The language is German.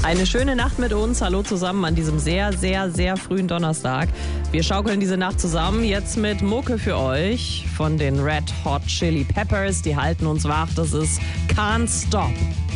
Eine schöne Nacht mit uns. Hallo zusammen an diesem sehr, sehr, sehr frühen Donnerstag. Wir schaukeln diese Nacht zusammen jetzt mit Mucke für euch von den Red Hot Chili Peppers. Die halten uns wach. Das ist Can't Stop.